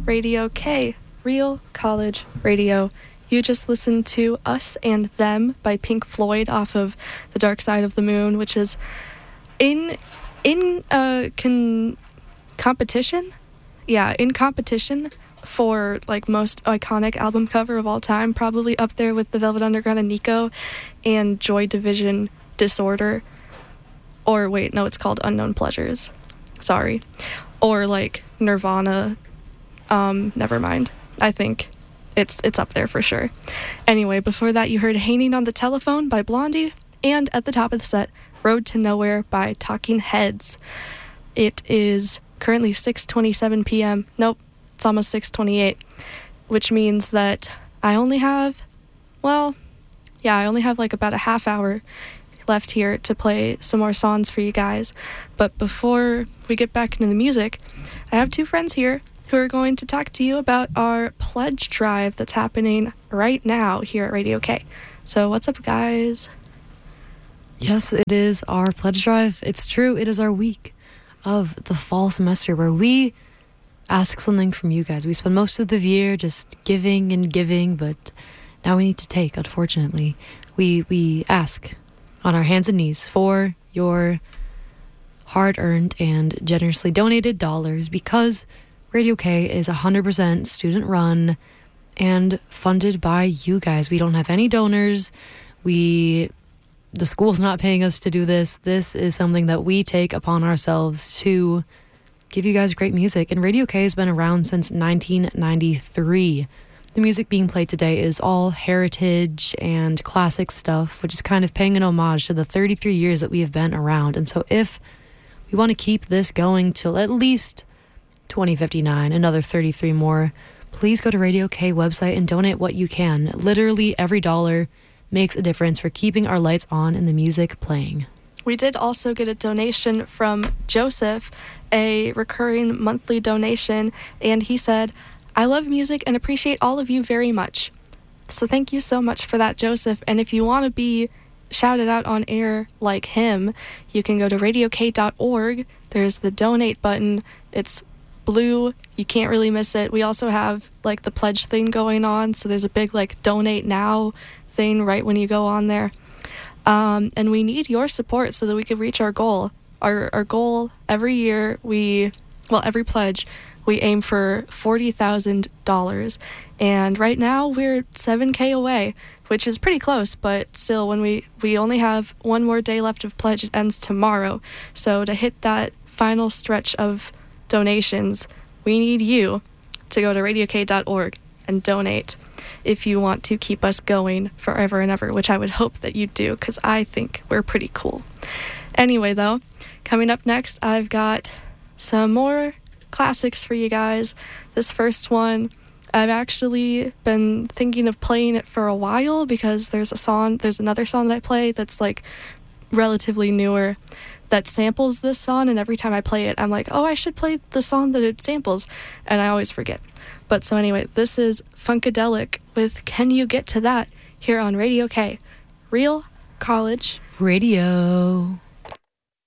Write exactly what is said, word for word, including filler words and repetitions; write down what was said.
Radio K, Real College Radio. You just listened to Us and Them by Pink Floyd off of The Dark Side of the Moon, which is in in uh con- competition. Yeah, in competition for like most iconic album cover of all time, probably up there with the Velvet Underground and Nico and Joy Division Disorder. Or wait, no, it's called Unknown Pleasures. Sorry. Or like Nirvana. Um, never mind. I think it's it's up there for sure. Anyway, before that you heard Hanging on the Telephone by Blondie, and at the top of the set, Road to Nowhere by Talking Heads. It is currently six twenty-seven p.m. Nope, it's almost six twenty-eight, which means that I only have, well, yeah, I only have like about a half hour left here to play some more songs for you guys. But before we get back into the music, I have two friends here who are going to talk to you about our pledge drive that's happening right now here at Radio K. So what's up, guys? Yes, it is our pledge drive. It's true, it is our week of the fall semester where we ask something from you guys. We spend most of the year just giving and giving, but now we need to take, unfortunately. We we ask on our hands and knees for your hard-earned and generously donated dollars, because Radio K is one hundred percent student-run and funded by you guys. We don't have any donors. We... The school's not paying us to do this. This is something that we take upon ourselves to give you guys great music. And Radio K has been around since nineteen ninety-three. The music being played today is all heritage and classic stuff, which is kind of paying an homage to the thirty-three years that we have been around. And so if we want to keep this going till at least twenty fifty-nine, another thirty-three more, please go to Radio K website and donate what you can. Literally every dollar makes a difference for keeping our lights on and the music playing. We did also get a donation from Joseph, a recurring monthly donation, and he said, "I love music and appreciate all of you very much." So thank you so much for that, Joseph. And if you want to be shouted out on air like him, you can go to radio k dot org. There's the donate button. It's blue. You can't really miss it. We also have like the pledge thing going on, so there's a big like donate now thing right when you go on there. Um, and we need your support so that we can reach our goal. Our our goal every year, we, well, every pledge, we aim for forty thousand dollars. And right now we're seven K away, which is pretty close, but still, when we, we only have one more day left of pledge, it ends tomorrow. So to hit that final stretch of donations, we need you to go to radio k dot org and donate if you want to keep us going forever and ever, which I would hope that you do, because I think we're pretty cool. Anyway, though, coming up next, I've got some more classics for you guys. This first one, I've actually been thinking of playing it for a while, because there's a song, there's another song that I play that's like relatively newer that samples this song, and every time I play it, I'm like, oh, I should play the song that it samples, and I always forget. But so anyway, this is Funkadelic with Can You Get to That here on Radio K, Real College Radio.